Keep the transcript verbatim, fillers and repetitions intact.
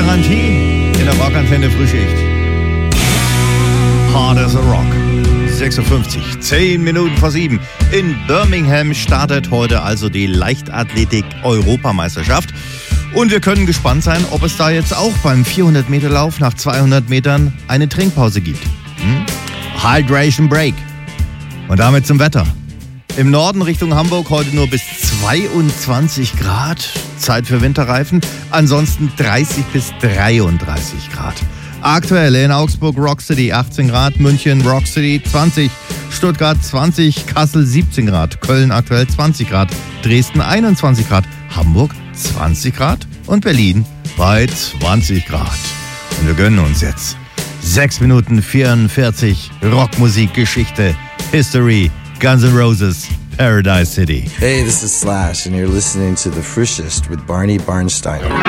Garantie in der Rockantenne Frühschicht. Hard as a Rock. sechs Uhr fünfzig, zehn Minuten vor sieben. In Birmingham startet heute also die Leichtathletik-Europameisterschaft. Und wir können gespannt sein, ob es da jetzt auch beim vierhundert Meter Lauf nach zweihundert Metern eine Trinkpause gibt. Hm? Hydration Break. Und damit zum Wetter. Im Norden Richtung Hamburg heute nur bis zweiundzwanzig Grad. Zeit für Winterreifen. Ansonsten dreißig bis dreiunddreißig Grad. Aktuell in Augsburg Rock City achtzehn Grad, München Rock City zwanzig, Stuttgart zwanzig, Kassel siebzehn Grad, Köln aktuell zwanzig Grad, Dresden einundzwanzig Grad, Hamburg zwanzig Grad und Berlin bei zwanzig Grad. Und wir gönnen uns jetzt sechs Minuten vierundvierzig Rockmusikgeschichte, History, Guns N' Roses, Paradise City. Hey, this is Slash and you're listening to The Frühschicht with Barney Barnsteiner.